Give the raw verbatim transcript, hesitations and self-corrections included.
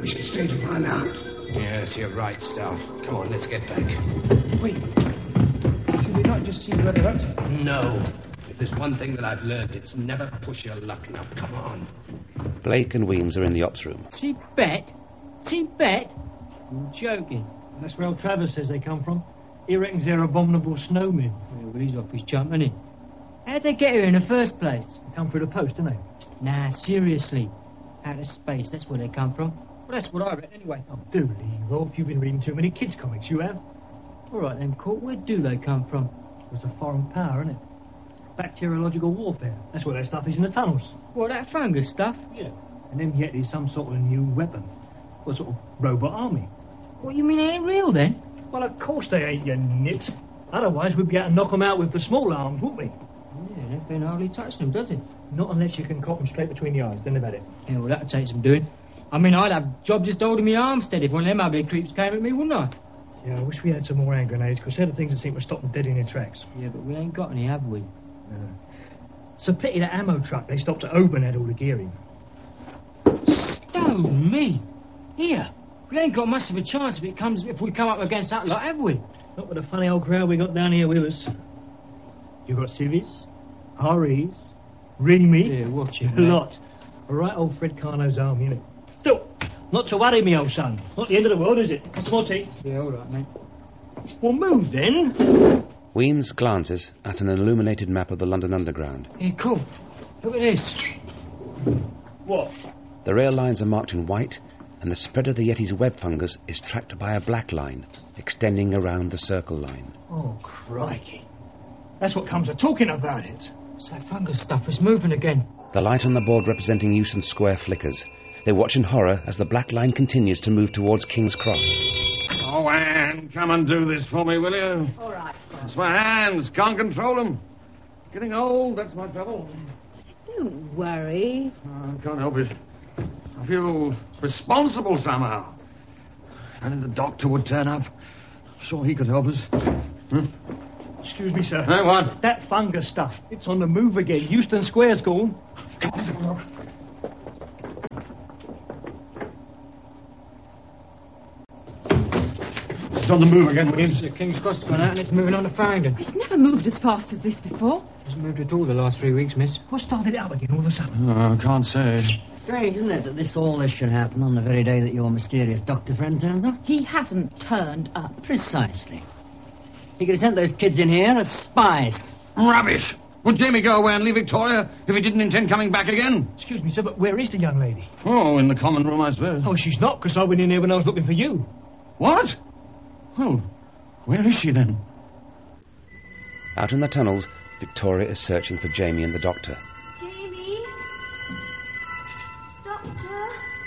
We should stay to find out. Yes, you're right, Staff. Come on, let's get back. Wait. Should we not just see where they're up to? No. If there's one thing that I've learned, it's never push your luck. Now, come on. Blake and Weems are in the ops room. See Bet? See Bet? You're joking. That's where old Travers says they come from. He reckons they're abominable snowmen. Yeah, well, he's off his chump, isn't he? How'd they get here in the first place? They come through the post, don't they? Nah, seriously. Out of space, that's where they come from. Well, that's what I read anyway. Oh, do leave off. You've been reading too many kids' comics, you have. All right then, Court, where do they come from? It's a foreign power, isn't it? Bacteriological warfare. That's what that stuff is in the tunnels. What, that fungus stuff? Yeah. And them Yetis some sort of new weapon. What sort of robot army? What, you mean they ain't real then? Well, of course they ain't, you nit. Otherwise we'd be able to knock them out with the small arms, wouldn't we? Yeah, that thing hardly touched them, does it? Not unless you can cock them straight between the eyes, then they've had it. Yeah, well, that'd take some doing. I mean, I'd have job just holding my arm steady if one of them ugly creeps came at me, wouldn't I? Yeah, I wish we had some more hand grenades, because they're the things that seem to stop them dead in their tracks. Yeah, but we ain't got any, have we? No. It's a pity that ammo truck they stopped at Oban had all the gear in. Stone me! Here, we ain't got much of a chance if it comes if we come up against that lot, have we? Not with the funny old crowd we got down here with us. You got civvies, R Es, ring me. Yeah, watch it, a lot. A right old Fred Carno's army, innit? Still, not to worry, me old son. Not the end of the world, is it? Come on, tea. Yeah, all right, mate. Well, move then. Weems glances at an illuminated map of the London Underground. Hey, cool. Look at this. What? The rail lines are marked in white, and the spread of the Yeti's web fungus is tracked by a black line, extending around the circle line. Oh, crikey. That's what comes of talking about it. It's that fungus stuff. It's moving again. The light on the board representing Euston Square flickers. They watch in horror as the black line continues to move towards King's Cross. Oh, Anne, come and do this for me, will you? All right. It's my hands. Can't control them. Getting old, that's my trouble. Don't worry. I can't help it. I feel responsible somehow. And if the doctor would turn up, sure he could help us. Hmm? Excuse me, sir. Hey, what? That fungus stuff. It's on the move again. Euston Square's gone. Come on, let's have a look. It's on the move again, Williams. The King's Cross has gone out and it's moving on to Farringdon. It's never moved as fast as this before. It's moved at all the last three weeks, miss. What started it up again all of a sudden? Oh, I can't say. Strange, isn't it, that this all this should happen on the very day that your mysterious doctor friend turned up? He hasn't turned up. Precisely. He could have sent those kids in here as spies. Rubbish! Would Jamie go away and leave Victoria if he didn't intend coming back again? Excuse me, sir, but where is the young lady? Oh, in the common room, I suppose. Oh, she's not, because I went in there when I was looking for you. What? Well, where is she then? Out in the tunnels, Victoria is searching for Jamie and the doctor.